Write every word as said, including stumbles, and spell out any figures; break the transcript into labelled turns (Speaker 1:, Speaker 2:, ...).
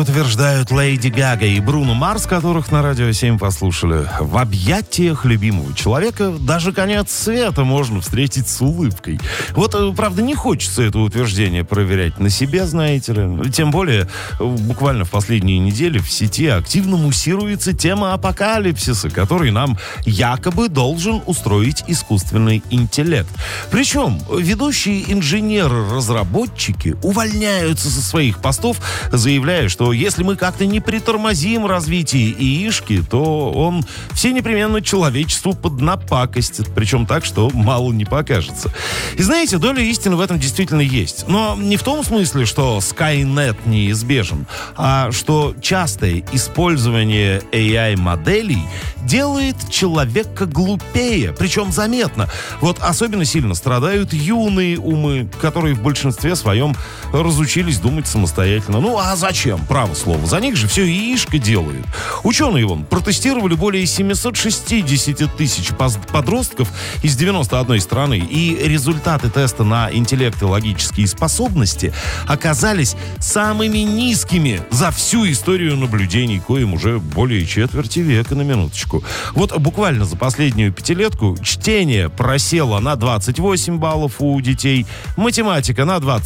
Speaker 1: Утверждают Леди Гага и Бруно Марс, которых на Радио семь послушали. В объятиях любимого человека даже конец света можно встретить с улыбкой. Вот, правда, не хочется это утверждение проверять на себе, знаете ли. Тем более, буквально в последние недели в сети активно муссируется тема апокалипсиса, который нам якобы должен устроить искусственный интеллект. Причем ведущие инженеры-разработчики увольняются со своих постов, заявляя, что если мы как-то не притормозим развитие ИИшки, то он все непременно человечеству поднапакостит. Причем так, что мало не покажется. И знаете, доля истины в этом действительно есть. Но не в том смысле, что Skynet неизбежен, а что частое использование эй ай-моделей делает человека глупее. Причем заметно. Вот особенно сильно страдают юные умы, которые в большинстве своем разучились думать самостоятельно. Ну а зачем? Право слово. За них же все яишко делают. Ученые вон протестировали более семьсот шестьдесят тысяч подростков из девяносто одной страны, и результаты теста на интеллект и логические способности оказались самыми низкими за всю историю наблюдений, коим уже более четверти века, на минуточку. Вот буквально за последнюю пятилетку чтение просело на двадцать восемь баллов у детей, математика на двадцать